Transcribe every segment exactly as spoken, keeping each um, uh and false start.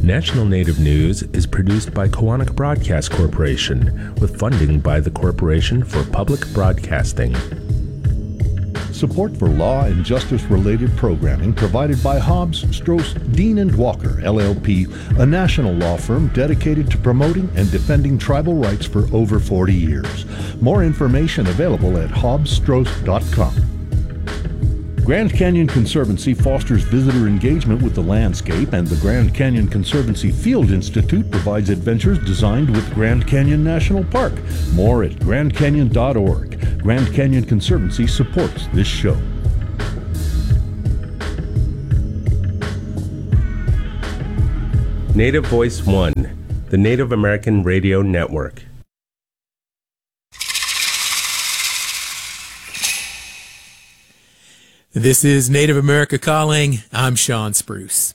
National Native News is produced by Koahnic Broadcast Corporation with funding by the Corporation for Public Broadcasting. Support for law and justice-related programming provided by Hobbs, Strauss, Dean and Walker, L L P, a national law firm dedicated to promoting and defending tribal rights for over forty years. More information available at hobbs strauss dot com. Grand Canyon Conservancy fosters visitor engagement with the landscape, and the Grand Canyon Conservancy Field Institute provides adventures designed with Grand Canyon National Park. More at grand canyon dot org. Grand Canyon Conservancy supports this show. Native Voice One, the Native American Radio Network. This is Native America Calling. I'm Sean Spruce.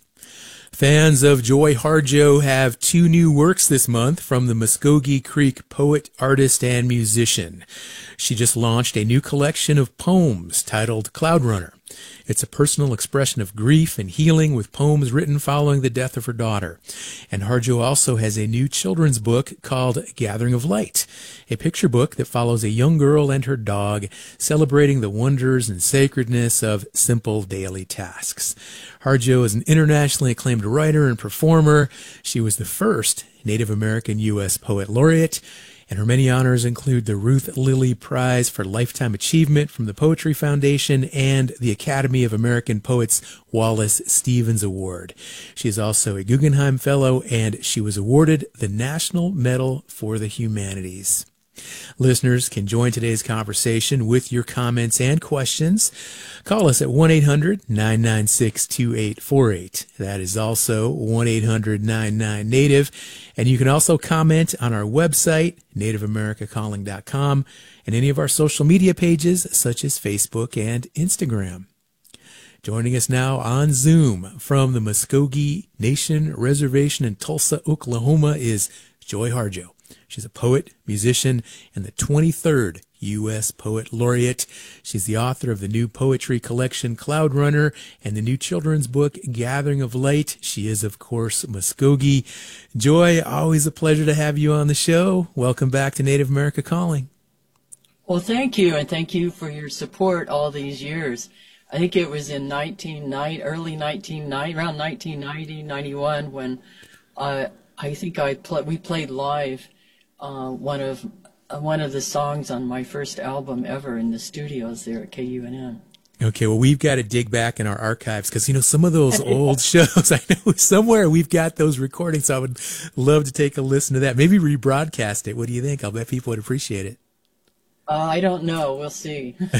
Fans of Joy Harjo have two new works this month from the Muskogee Creek poet, artist, and musician. She just launched a new collection of poems titled Cloud Runner. It's a personal expression of grief and healing with poems written following the death of her daughter. And Harjo also has a new children's book called Gathering of Light, a picture book that follows a young girl and her dog celebrating the wonders and sacredness of simple daily tasks. Harjo is an internationally acclaimed writer and performer. She was the first Native American U S Poet Laureate, and her many honors include the Ruth Lilly Prize for Lifetime Achievement from the Poetry Foundation and the Academy of American Poets Wallace Stevens Award. She is also a Guggenheim Fellow, and she was awarded the National Medal for the Humanities. Listeners can join today's conversation with your comments and questions. Call us at one eight hundred nine nine six two eight four eight. That is also one eight hundred nine nine native. And you can also comment on our website, native america calling dot com, and any of our social media pages such as Facebook and Instagram. Joining us now on Zoom from the Muskogee Nation Reservation in Tulsa, Oklahoma is Joy Harjo. She's a poet, musician, and the twenty-third U S Poet Laureate. She's the author of the new poetry collection Cloud Runner and the new children's book Gathering of Light. She is, of course, Muskogee. Joy, always a pleasure to have you on the show. Welcome back to Native America Calling. Well, thank you, and thank you for your support all these years. I think it was in nineteen ninety, early nineteen ninety, around nineteen ninety, ninety-one, when uh, I think I pl- we played live uh, one of uh, one of the songs on my first album ever in the studios there at K U N N. Okay, well, we've got to dig back in our archives because, you know, some of those old shows, I know somewhere we've got those recordings, so I would love to take a listen to that. Maybe rebroadcast it. What do you think? I'll bet people would appreciate it. Uh, I don't know. We'll see. well,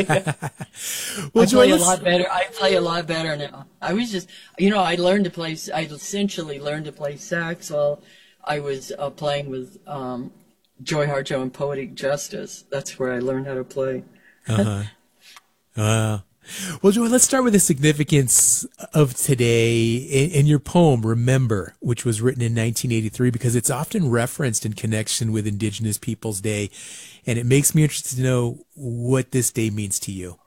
I play a lot better. I play a lot better now. I was just, you know, I learned to play, I essentially learned to play sax while I was uh, playing with um, Joy Harjo and Poetic Justice. That's where I learned how to play. uh-huh. Uh, well, Joy, let's start with the significance of today in, in your poem, Remember, which was written in nineteen eighty-three, because it's often referenced in connection with Indigenous Peoples Day, and it makes me interested to know what this day means to you.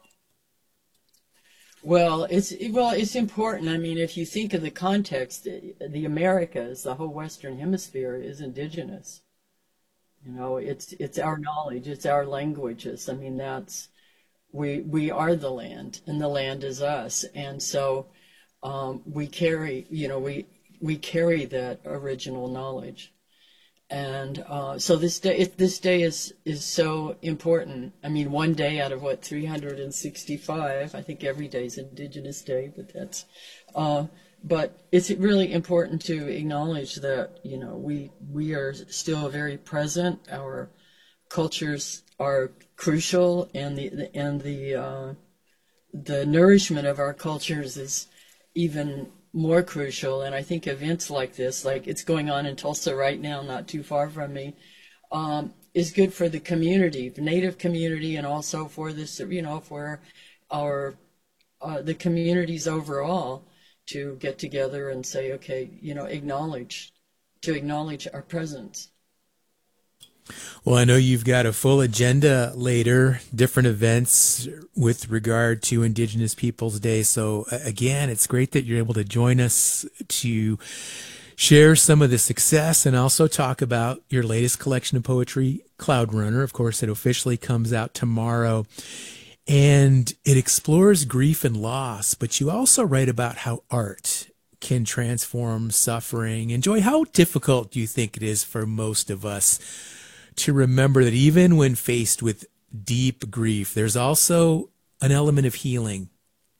Well, it's well, it's important. I mean, if you think of the context, the Americas, the whole Western Hemisphere, is indigenous. You know, it's it's our knowledge, it's our languages. I mean, that's we we are the land, and the land is us, and so um, we carry, you know, we we carry that original knowledge. And uh, so this day, it, this day is is so important. I mean, one day out of what three hundred sixty-five. I think every day is Indigenous Day, but that's. Uh, but it's really important to acknowledge that, you know, we we are still very present. Our cultures are crucial, and the, the and the uh, the nourishment of our cultures is even more crucial. And I think events like this, like it's going on in Tulsa right now, not too far from me, um, is good for the community, the Native community, and also for this, you know, for our uh, the communities overall to get together and say, okay, you know, acknowledge, to acknowledge our presence. Well, I know you've got a full agenda later, different events with regard to Indigenous Peoples Day. So again, it's great that you're able to join us to share some of the success and also talk about your latest collection of poetry, Cloud Runner. Of course, it officially comes out tomorrow. And it explores grief and loss, but you also write about how art can transform suffering. And Joy, how difficult do you think it is for most of us to remember that even when faced with deep grief, there's also an element of healing?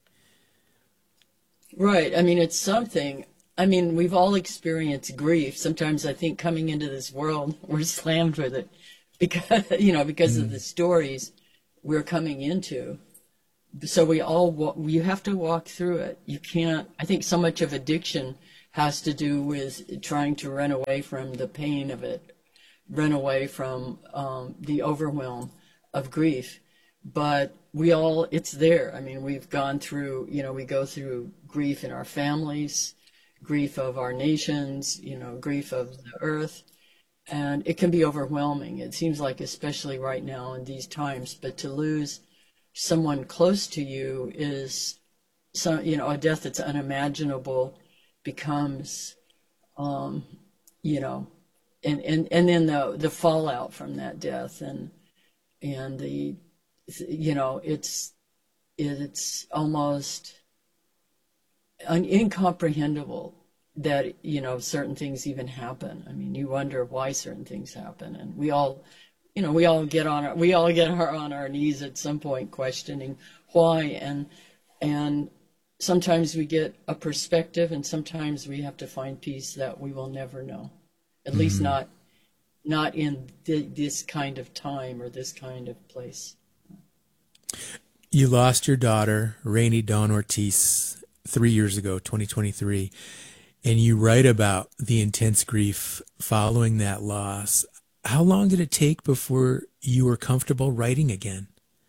Right. I mean, it's something. I mean, we've all experienced grief. Sometimes I think coming into this world, we're slammed with it because, you know, because mm. of the stories we're coming into. So we all, you have to walk through it. You can't, I think so much of addiction has to do with trying to run away from the pain of it, run away from um, the overwhelm of grief. But we all, it's there. I mean, we've gone through, you know, we go through grief in our families, grief of our nations, you know, grief of the earth. And it can be overwhelming. It seems like, especially right now in these times, but to lose someone close to you is, some, you know, a death that's unimaginable becomes, um, you know, and, and, and then the, the fallout from that death and, and the, you know, it's, it's almost un- incomprehensible that, you know, certain things even happen. I mean, you wonder why certain things happen. And we all, you know, we all get on our, we all get our, on our knees at some point questioning why. And, and sometimes we get a perspective and sometimes we have to find peace that we will never know. At mm-hmm. least not, not in th- this kind of time or this kind of place. You lost your daughter, Rainy Dawn Ortiz, three years ago, twenty twenty-three. And you write about the intense grief following that loss. How long did it take before you were comfortable writing again?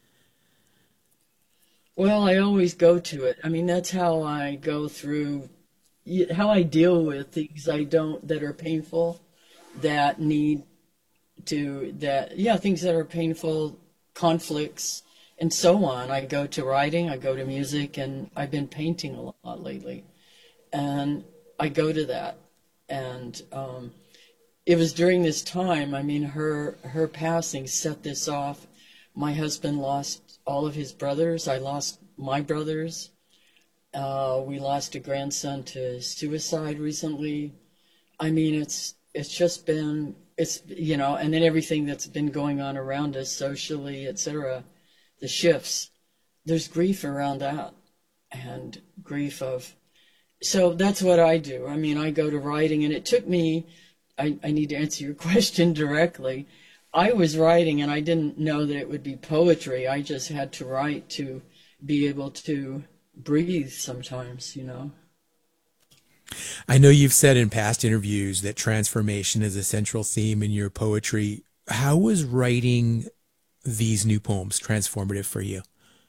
Well, I always go to it. I mean, that's how I go through, how I deal with things I don't, that are painful, that need to, that, yeah, things that are painful, conflicts, and so on. I go to writing, I go to music, and I've been painting a lot lately. And I go to that, and um, it was during this time, I mean, her her passing set this off. My husband lost all of his brothers. I lost my brothers. Uh, we lost a grandson to suicide recently. I mean, it's it's just been, it's, you know, and then everything that's been going on around us socially, et cetera, the shifts. There's grief around that, and grief of, so that's what I do. I mean, I go to writing, and it took me, I, I need to answer your question directly. I was writing, and I didn't know that it would be poetry. I just had to write to be able to breathe sometimes, you know. I know you've said in past interviews that transformation is a central theme in your poetry. How was writing these new poems transformative for you?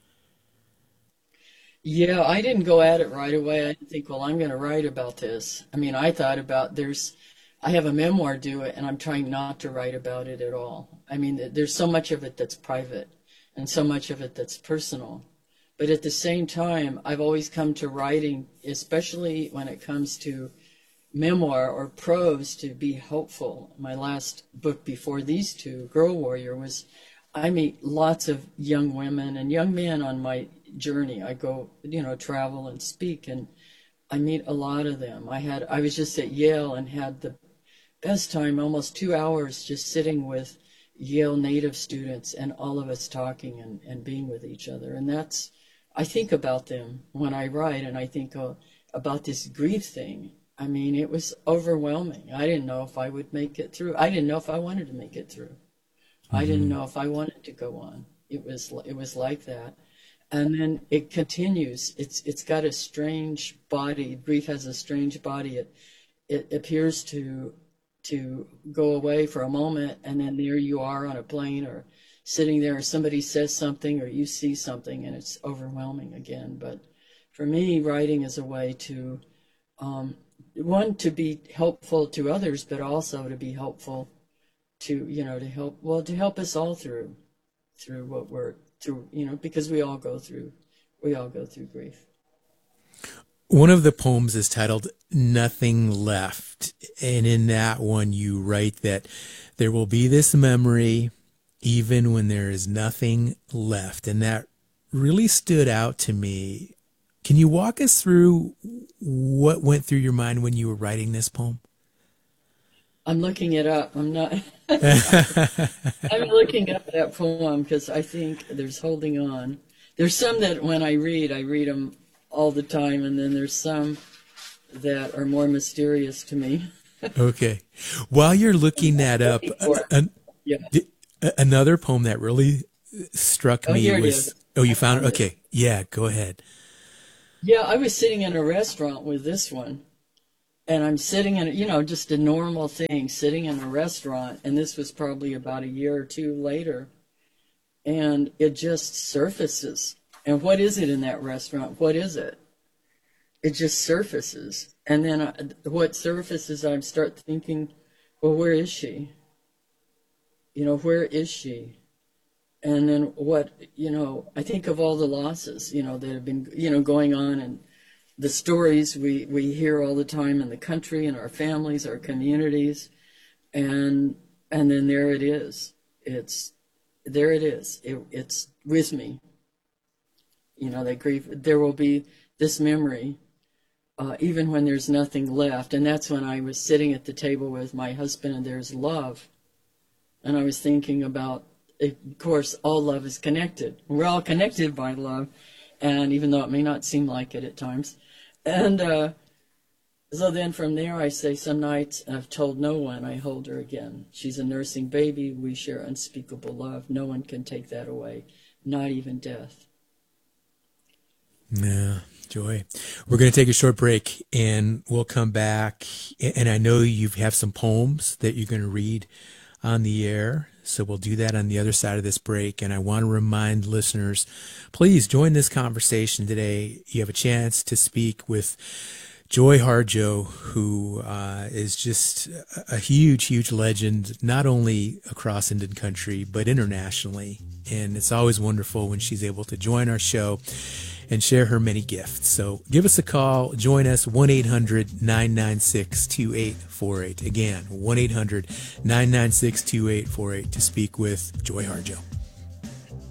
Yeah, I didn't go at it right away. I didn't think, well, I'm going to write about this. I mean, I thought about, there's, I have a memoir due, and I'm trying not to write about it at all. I mean, there's so much of it that's private and so much of it that's personal. But at the same time, I've always come to writing, especially when it comes to memoir or prose, to be hopeful. My last book before these two, Girl Warrior, was, I meet lots of young women and young men on my journey. I go, you know, travel and speak, and I meet a lot of them. I had, I was just at Yale and had the best time, almost two hours just sitting with Yale native students and all of us talking and, and being with each other. And that's, I think about them when I write, and I think uh, about this grief thing. I mean, it was overwhelming. I didn't know if I would make it through. I didn't know if I wanted to make it through. Mm-hmm. I didn't know if I wanted to go on. It was, it was like that. And then it continues. It's it's got a strange body. Grief has a strange body. It it appears to to go away for a moment, and then there you are on a plane or sitting there, or somebody says something, or you see something, and it's overwhelming again. But for me, writing is a way to, um, one, to be helpful to others, but also to be helpful to, you know, to help, well, to help us all through, through what we're through, you know, because we all go through, we all go through grief. One of the poems is titled Nothing Left. Gift. And in that one, you write that there will be this memory even when there is nothing left. And that really stood out to me. Can you walk us through what went through your mind when you were writing this poem? I'm looking it up. I'm not. I'm looking up that poem because I think there's holding on. There's some that when I read, I read them all the time, and then there's some that are more mysterious to me. Okay. While you're looking that up, an, yeah. another poem that really struck Oh, me here it was. is. Oh, you found it? Okay. Yeah, go ahead. Yeah, I was sitting in a restaurant with this one. And I'm sitting in, you know, just a normal thing, sitting in a restaurant. And this was probably about a year or two later. And it just surfaces. And what is it in that restaurant? What is it? It just surfaces. And then I, what surfaces, I start thinking, well, where is she? You know, where is she? And then what, you know, I think of all the losses, you know, that have been, you know, going on, and the stories we, we hear all the time in the country, in our families, our communities. And and then there it is. It's, there it is. It, it's with me. You know, that grief, there will be this memory, uh, even when there's nothing left. And that's when I was sitting at the table with my husband, and there's love. And I was thinking about, of course, all love is connected. We're all connected by love, and even though it may not seem like it at times. And uh, so then from there I say, some nights I've told no one I hold her again. She's a nursing baby. We share unspeakable love. No one can take that away, not even death. Yeah, Joy. We're going to take a short break, and we'll come back. And I know you have some poems that you're going to read on the air, so we'll do that on the other side of this break. And I want to remind listeners, please join this conversation today. You have a chance to speak with Joy Harjo, who uh, is just a huge, huge legend, not only across Indian country, but internationally. And it's always wonderful when she's able to join our show and share her many gifts. So give us a call. Join us, one eight hundred nine nine six two eight four eight. Again, one eight hundred nine nine six two eight four eight to speak with Joy Harjo.